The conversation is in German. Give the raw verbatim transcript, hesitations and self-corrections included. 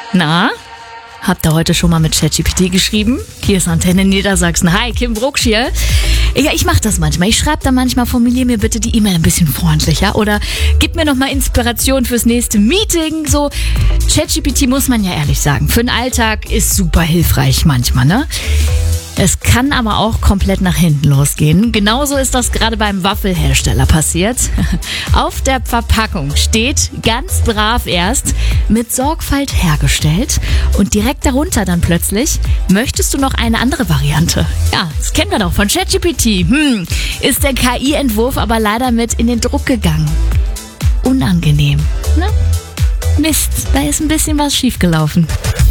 Na? Habt ihr heute schon mal mit ChatGPT geschrieben? Hier ist Antenne Niedersachsen. Hi, Kim Brucksch hier. Ja, ich mache das manchmal. Ich schreibe da manchmal, formuliere mir bitte die E-Mail ein bisschen freundlicher oder gib mir nochmal Inspiration fürs nächste Meeting. So, ChatGPT muss man ja ehrlich sagen, für den Alltag ist super hilfreich manchmal, ne? Es kann aber auch komplett nach hinten losgehen. Genauso ist das gerade beim Waffelhersteller passiert. Auf der Verpackung steht ganz brav erst mit Sorgfalt hergestellt und direkt darunter dann plötzlich, möchtest du noch eine andere Variante? Ja, das kennen wir doch von ChatGPT. Hm, ist der K I-Entwurf aber leider mit in den Druck gegangen. Unangenehm, ne? Mist, da ist ein bisschen was schiefgelaufen.